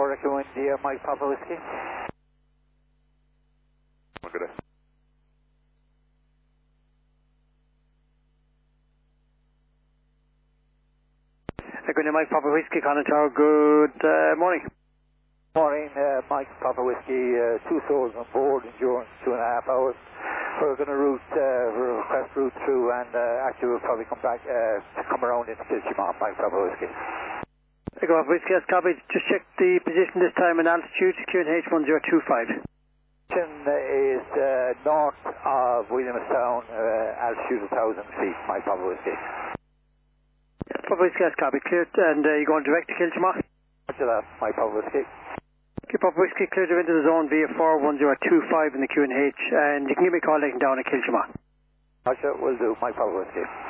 4 Echo India, Mike Papa Whiskey. Good day. Echo India, Mike Papa Whiskey, Conan Tower, good morning. Morning, Mike Papa Whiskey, 2 souls on board, endurance 2.5 hours. We're going to request route through, and actually we'll probably come back, come around into Kilchimon, Mike Papa Whiskey. Echo Papa Whiskey, that's copied. Just check the position this time and altitude, QNH 1025. Position is north of Williamstown, altitude 1,000 feet, Mike Papa Whiskey. Papa Whiskey, that's copied. Cleared, and you're going direct to Kilchimon? Roger that, Mike Papa Whiskey. Okay, Papa Whiskey, cleared into the zone via 41025 in the QNH, and you can give me a call later down at Kilchimon. Roger, will do, Mike Papa Whiskey.